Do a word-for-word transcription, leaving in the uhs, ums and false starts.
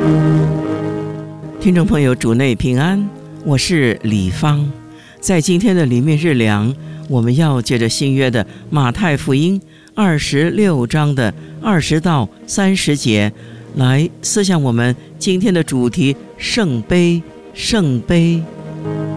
听众朋友，主内平安，我是李芳。在今天的里面日粮，我们要借着新约的马太福音二十六章的二十到三十节来思想我们今天的主题：圣杯，圣杯。